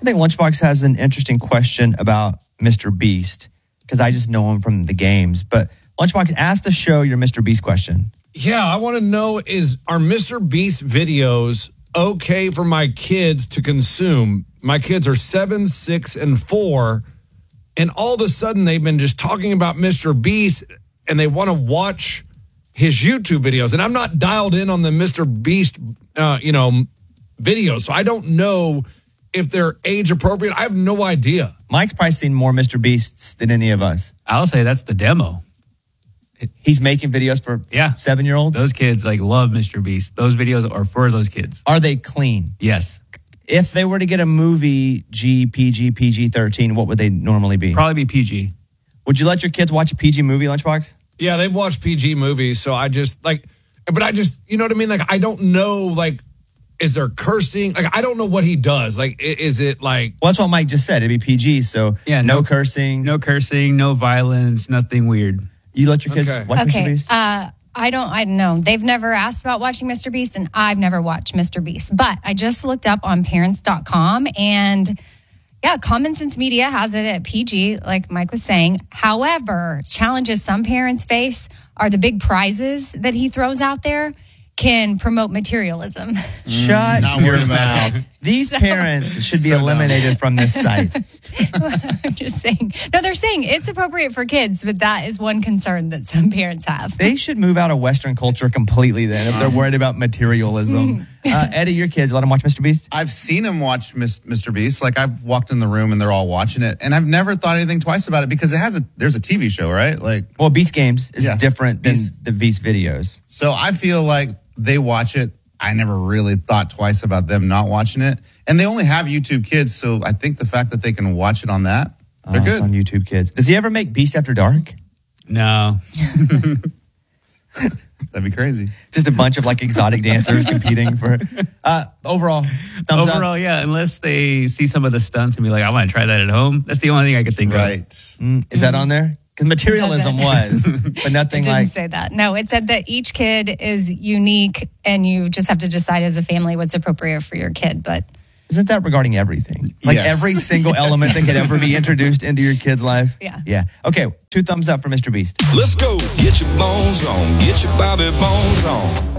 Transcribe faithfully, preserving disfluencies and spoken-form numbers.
think Lunchbox has an interesting question about Mister Beast because I just know him from the games. But Lunchbox, ask the show your Mister Beast question. Yeah, I want to know, is are Mister Beast videos okay for my kids to consume? My kids are seven, six, and four, and all of a sudden they've been just talking about Mister Beast, and they want to watch his YouTube videos. And I'm not dialed in on the Mister Beast, uh, you know, videos, so I don't know if they're age appropriate. I have no idea. Mike's probably seen more Mister Beasts than any of us. I'll say that's the demo. He's making videos for yeah. seven-year-olds? Those kids like love Mister Beast. Those videos are for those kids. Are they clean? Yes. If they were to get a movie G, P G, P G thirteen, what would they normally be? Probably be P G. Would you let your kids watch a P G movie, Lunchbox? Yeah, they've watched P G movies, so I just, like, but I just, you know what I mean? Like, I don't know, like, is there cursing? Like, I don't know what he does. Like, is it like... Well, that's what Mike just said. It'd be P G, so yeah, no, no cursing. No cursing, no violence, nothing weird. You let your kids okay. watch okay. Mister Beast? Uh, I don't, I don't know. They've never asked about watching Mister Beast, and I've never watched Mister Beast. But I just looked up on parents dot com, and yeah, Common Sense Media has it at P G, like Mike was saying. However, challenges some parents face are the big prizes that he throws out there can promote materialism. Shut Not your worried about mouth. These parents should be So eliminated from this site. I'm just saying. No, they're saying it's appropriate for kids, but that is one concern that some parents have. They should move out of Western culture completely then if they're worried about materialism. Uh, Eddie, your kids, let them watch Mister Beast? I've seen him watch Mister Beast. Like, I've walked in the room and they're all watching it, and I've never thought anything twice about it because it has a there's a T V show, right? Like, Well, Beast Games is Yeah. different than Beast- the Beast videos. so I feel like they watch it. I never really thought twice about them not watching it, and they only have YouTube Kids, so I think the fact that they can watch it on that, they're Oh, good. it's on YouTube Kids. Does he ever make Beast After Dark? No. That'd be crazy. Just a bunch of like exotic dancers competing for uh, overall thumbs Overall, up. yeah, unless they see some of the stunts and be like, I want to try that at home. That's the only thing I could think Right. of. Mm, is that on there? Because materialism was, but nothing Didn't like. say that. No, it said that each kid is unique and you just have to decide as a family what's appropriate for your kid. But Isn't that regarding everything? Like Yes. every single element that could ever be introduced into your kid's life? Yeah. Yeah. Okay, two thumbs up for Mister Beast. Let's go. Get your bones on. Get your Bobby bones on.